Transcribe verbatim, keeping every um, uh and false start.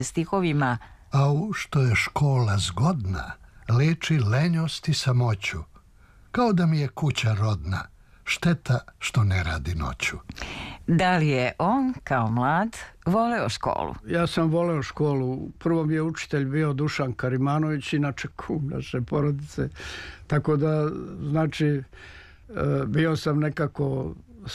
stihovima: Au, što je škola zgodna, leči lenjost i samoću. Kao da mi je kuća rodna, šteta što ne radi noću. Da li je on, kao mlad, voleo školu? Ja sam voleo školu. Prvo mi je učitelj bio Dušan Karimanović, inače kum naše porodice. Tako da, znači, bio sam nekako